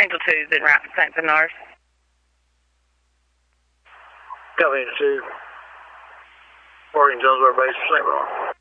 Angel 2's en route to St. Bernard. Copy, Angel 2. Working Jonesboro Base, St. Bernard.